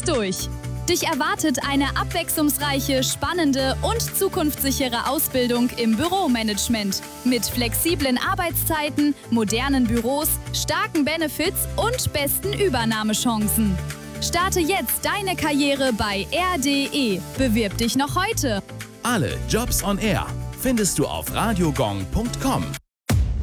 jetzt durch. Dich erwartet eine abwechslungsreiche, spannende und zukunftssichere Ausbildung im Büromanagement mit flexiblen Arbeitszeiten, modernen Büros, starken Benefits und besten Übernahmechancen. Starte jetzt deine Karriere bei RDE. Bewirb dich noch heute. Alle Jobs on Air findest du auf radiogong.com.